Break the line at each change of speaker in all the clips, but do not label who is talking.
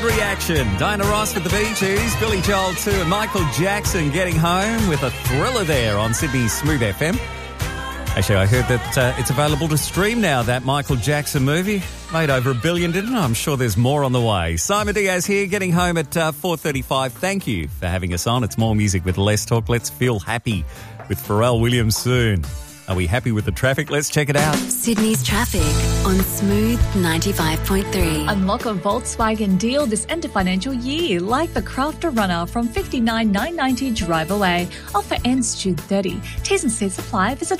Reaction. Diana Ross with the Bee Gees, Billy Joel too, and Michael Jackson getting home with a thriller there on Sydney's Smooth FM. Actually, I heard that it's available to stream now, that Michael Jackson movie. Made over $1 billion, didn't it? I'm sure there's more on the way. Simon Diaz here, getting home at 4:35. Thank you for having us on. It's more music with less talk. Let's feel happy with Pharrell Williams soon. Are we happy with the traffic? Let's check it out.
Sydney's traffic on Smooth 95.3.
Unlock a Volkswagen deal this end of financial year, like the Crafter Runner from $59,990 drive away. Offer ends June 30. T's and C's apply. Visit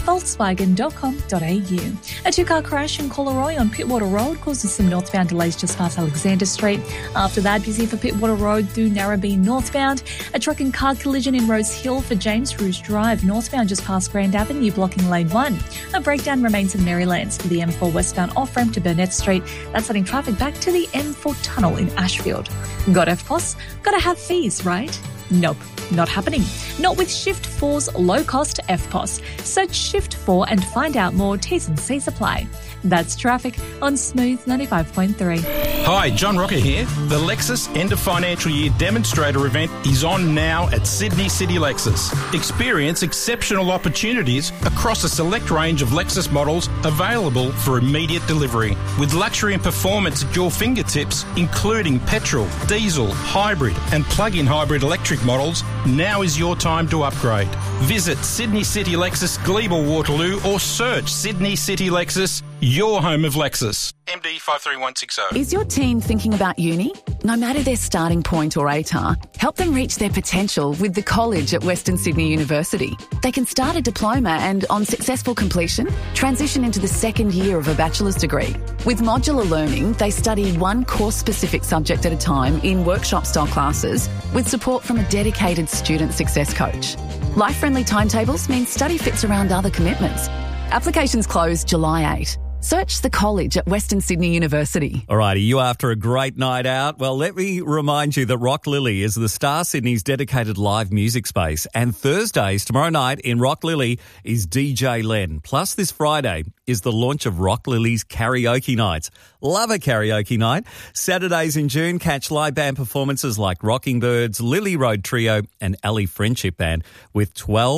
volkswagen.com.au. A two-car crash in Collaroy on Pittwater Road causes some northbound delays just past Alexander Street. After that, busy for Pittwater Road through Narrabeen northbound. A truck and car collision in Rose Hill for James Rouge Drive northbound just past Grand Avenue, blocking Lane 1. A breakdown remains in Marylands for the M4 westbound off-ramp to Burnett Street. That's sending traffic back to the M4 tunnel in Ashfield. Got FPOS? Gotta have fees, right? Nope, not happening. Not with Shift 4's low-cost FPOS. Search Shift 4 and find out more. T's and C's apply. That's traffic on Smooth 95.3.
Hi, John Rocker here. The Lexus End of Financial Year Demonstrator event is on now at Sydney City Lexus. Experience exceptional opportunities across a select range of Lexus models available for immediate delivery. With luxury and performance at your fingertips, including petrol, diesel, hybrid and plug-in hybrid electric models, now is your time to upgrade. Visit Sydney City Lexus, Glebe, Waterloo, or search Sydney City Lexus, your home of Lexus. MD 53160.
Is your teen thinking about uni? No matter their starting point or ATAR, help them reach their potential with the college at Western Sydney University. They can start a diploma and, on successful completion, transition into the second year of a bachelor's degree. With modular learning, they study one course-specific subject at a time in workshop-style classes with support from a dedicated student success coach. Life-friendly timetables mean study fits around other commitments. Applications close July 8. Search the college at Western Sydney University.
All righty, you after a great night out? Well, let me remind you that Rock Lily is the Star Sydney's dedicated live music space. And Thursdays, tomorrow night in Rock Lily, is DJ Len. Plus, this Friday is the launch of Rock Lily's karaoke nights. Love a karaoke night. Saturdays in June, catch live band performances like Rocking Birds, Lily Road Trio and Alley Friendship Band with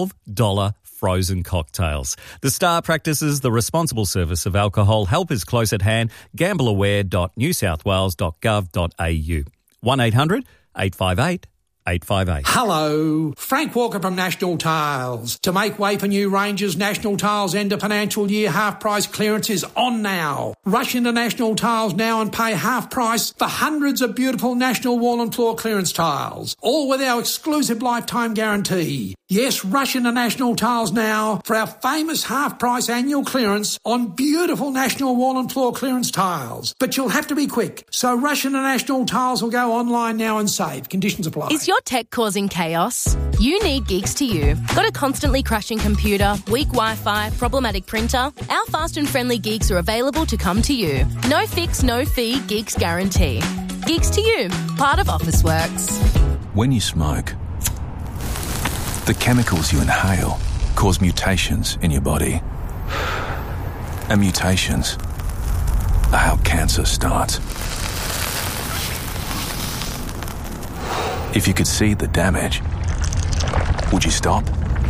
$12 frozen cocktails. The Star practices the responsible service of alcohol. Help is close at hand. gambleaware.newsouthwales.gov.au. 1-800-858-858.
Hello, Frank Walker from National Tiles. To make way for new ranges, National Tiles end of financial year half price clearance is on now. Rush into National Tiles now and pay half price for hundreds of beautiful National wall and floor clearance tiles, all with our exclusive lifetime guarantee. Yes, rush into National Tiles now for our famous half-price annual clearance on beautiful National wall and floor clearance tiles. But you'll have to be quick, so rush into National Tiles or go online now and save. Conditions apply.
Is your tech causing chaos? You need Geeks to You. Got a constantly crashing computer, weak Wi-Fi, problematic printer? Our fast and friendly Geeks are available to come to you. No fix, no fee, Geeks guarantee. Geeks to You, part of Officeworks.
When you smoke, the chemicals you inhale cause mutations in your body. And mutations are how cancer starts. If you could see the damage, would you stop?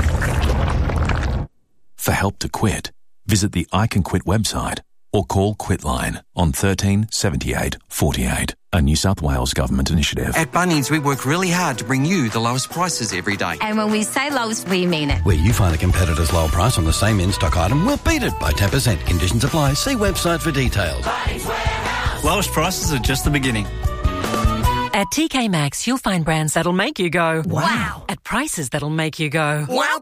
For help to quit, visit the I Can Quit website or call Quitline on 13 78 48, a New South Wales government initiative.
At Bunnings, we work really hard to bring you the lowest prices every day.
And when we say lowest, we mean it.
Where you find a competitor's lower price on the same in-stock item, we'll beat it by 10%. Conditions apply. See website for details.
Lowest prices are just the beginning.
At TK Maxx, you'll find brands that'll make you go, wow, at prices that'll make you go,
wow,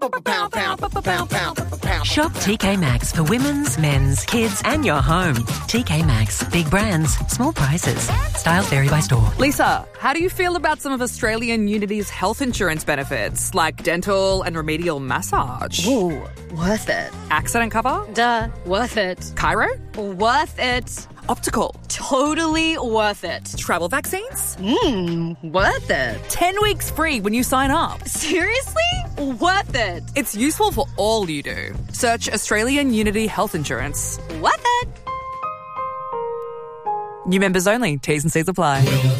Shop TK Maxx for women's, men's, kids and your home. TK Maxx. Big brands, small prices. Styles vary by store.
Lisa, how do you feel about some of Australian Unity's health insurance benefits, like dental and remedial massage?
Ooh, worth it.
Accident cover?
Duh, worth it.
Chiro?
Worth it.
Optical?
Totally worth it.
Travel vaccines?
Worth it.
10 weeks free when you sign up.
Seriously? Worth it.
It's useful for all you do. Search Australian Unity Health Insurance.
Worth it.
New members only. T's and C's apply.